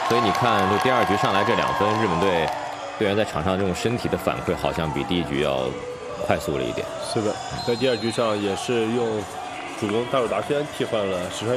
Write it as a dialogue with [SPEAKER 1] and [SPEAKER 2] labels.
[SPEAKER 1] 所以你看，就第2局上来这2分，日本队队员在场上这种身体的反馈好像比第1局要快速了一点。
[SPEAKER 2] 是的，在第2局上也是用主攻大手达轩替换了石川